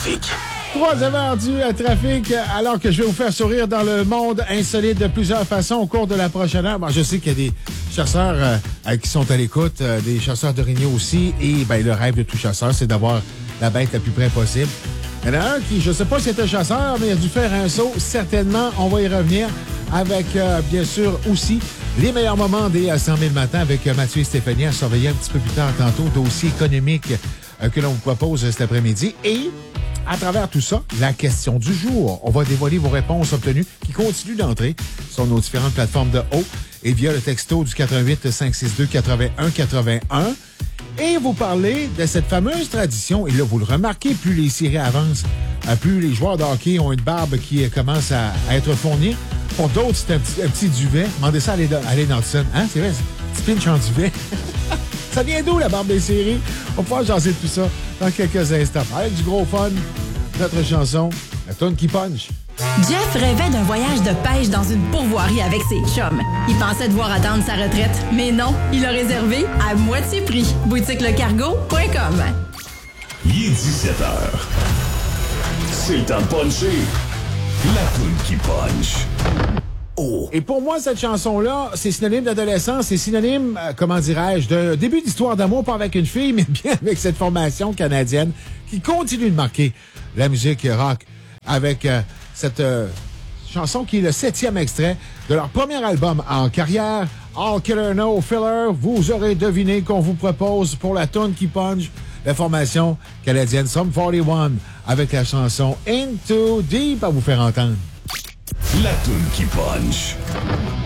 trafic. 3 heures du trafic, alors que je vais vous faire sourire dans le monde insolite de plusieurs façons au cours de la prochaine heure. Bon, je sais qu'il y a des chasseurs qui sont à l'écoute, des chasseurs d'orignaux aussi, et ben, le rêve de tout chasseur, c'est d'avoir la bête la plus près possible. Il y en a un qui, je sais pas si c'était chasseur, mais il a dû faire un saut. Certainement, on va y revenir avec, bien sûr, aussi les meilleurs moments des 100 000 matins avec Mathieu et Stéphanie à surveiller un petit peu plus tard tantôt. Dossier économique que l'on vous propose cet après-midi. Et à travers tout ça, la question du jour. On va dévoiler vos réponses obtenues qui continuent d'entrer sur nos différentes plateformes de haut et via le texto du 88 562 81 81. Et vous parlez de cette fameuse tradition. Et là, vous le remarquez, plus les séries avancent, plus les joueurs de hockey ont une barbe qui commence à être fournie. Pour d'autres, c'est un petit duvet. Demandez ça à Allen Hudson. Hein? C'est vrai, un petit pinch en duvet. Ça vient d'où, la barbe des séries? On va pouvoir jaser tout ça dans quelques instants. Avec du gros fun, notre chanson, la toune qui punch. Jeff rêvait d'un voyage de pêche dans une pourvoirie avec ses chums. Il pensait devoir attendre sa retraite, mais non, il a réservé à moitié prix. boutiquelecargo.com. Il est 17h. C'est le temps de puncher. La toune qui punch. Oh. Et pour moi, cette chanson-là, c'est synonyme d'adolescence, c'est synonyme, comment dirais-je, de début d'histoire d'amour, pas avec une fille, mais bien avec cette formation canadienne qui continue de marquer la musique rock avec cette chanson qui est le 7e extrait de leur premier album en carrière, All Killer No Filler. Vous aurez deviné qu'on vous propose pour la toune qui punch la formation canadienne Sum 41 avec la chanson Into Deep à vous faire entendre. La toune qui punch.